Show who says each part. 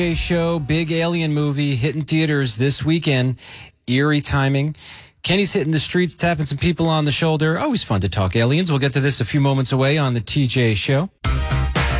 Speaker 1: Show, big alien movie hitting theaters this weekend. Eerie timing. Kenny's hitting the streets, tapping some people on the shoulder. Always fun to talk aliens. We'll get to this a few moments away on the TJ Show.